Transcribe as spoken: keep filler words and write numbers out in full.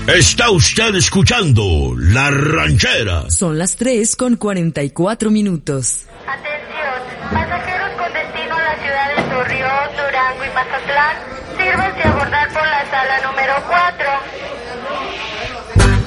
Está usted escuchando La Ranchera. Son las tres con cuarenta y cuatro minutos. Atención, pasajeros con destino a la ciudad de Torreón, Durango y Mazatlán, sírvanse a abordar por la sala número cuatro.